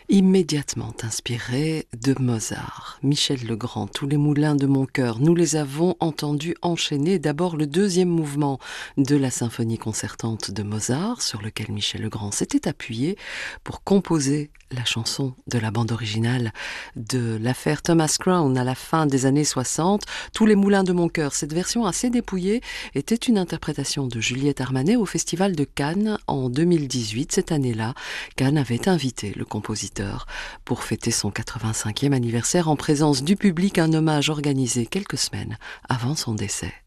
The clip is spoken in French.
Immédiatement inspiré de Mozart, Michel Legrand, Tous les moulins de mon cœur, nous les avons entendus enchaîner d'abord le deuxième mouvement de la symphonie concertante de Mozart, sur lequel Michel Legrand s'était appuyé pour composer la chanson de la bande originale de l'affaire Thomas Crown à la fin des années 60. Tous les moulins de mon cœur, cette version assez dépouillée, était une interprétation de Juliette Armanet au Festival de Cannes en 2018. Cette année-là, Cannes avait invité le compositeur pour fêter son 85e anniversaire en présence du public, un hommage organisé quelques semaines avant son décès.